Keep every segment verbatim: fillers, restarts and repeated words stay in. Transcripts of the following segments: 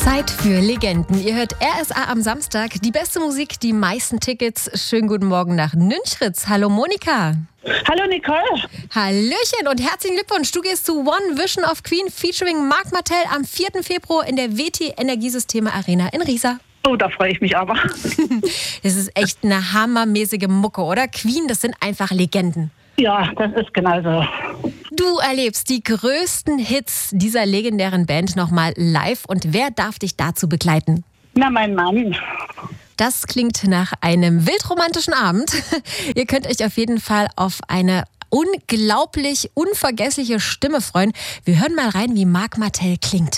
Zeit für Legenden. Ihr hört R S A am Samstag. Die beste Musik, die meisten Tickets. Schönen guten Morgen nach Nünchritz. Hallo Monika. Hallo Nicole. Hallöchen und herzlichen Glückwunsch. Du gehst zu One Vision of Queen featuring Marc Martel am vierten Februar in der W T Energiesysteme Arena in Riesa. Oh, da freue ich mich aber. Das ist echt eine hammermäßige Mucke, oder? Queen, das sind einfach Legenden. Ja, das ist genauso. Du erlebst die größten Hits dieser legendären Band nochmal live. Und wer darf dich dazu begleiten? Na, mein Mann. Das klingt nach einem wildromantischen Abend. Ihr könnt euch auf jeden Fall auf eine unglaublich unvergessliche Stimme freuen. Wir hören mal rein, wie Marc Martel klingt.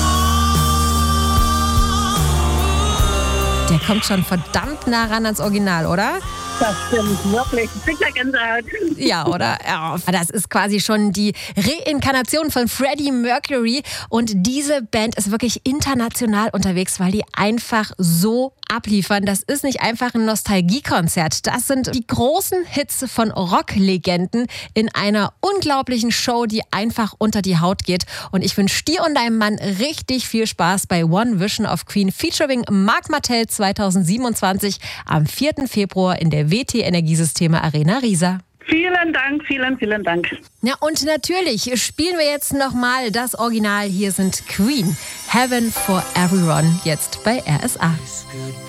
Der kommt schon verdammt nah ran ans Original, oder? Das stimmt, wirklich. Sicher Gänsehaut. Ja, oder? Ja, das ist quasi schon die Reinkarnation von Freddie Mercury. Und diese Band ist wirklich international unterwegs, weil die einfach so abliefern. Das ist nicht einfach ein Nostalgiekonzert. Das sind die großen Hits von Rocklegenden in einer unglaublichen Show, die einfach unter die Haut geht. Und ich wünsche dir und deinem Mann richtig viel Spaß bei One Vision of Queen featuring Marc Martel zweitausendsiebenundzwanzig am vierten Februar in der W T Energiesysteme Arena Riesa. Vielen Dank, vielen, vielen Dank. Ja, und natürlich spielen wir jetzt nochmal das Original. Hier sind Queen, Heaven for Everyone, jetzt bei R S A.